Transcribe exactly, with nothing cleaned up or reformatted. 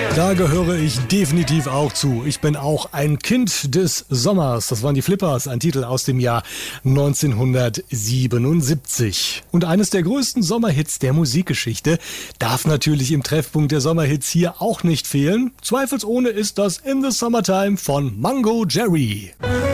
Da gehöre ich definitiv auch zu. Ich bin auch ein Kind des Sommers. Das waren die Flippers, ein Titel aus dem Jahr neunzehnhundertsiebenundsiebzig. Und eines der größten Sommerhits der Musikgeschichte darf natürlich im Treffpunkt der Sommerhits hier auch nicht fehlen. Zweifelsohne ist das In the Summertime von Mungo Jerry.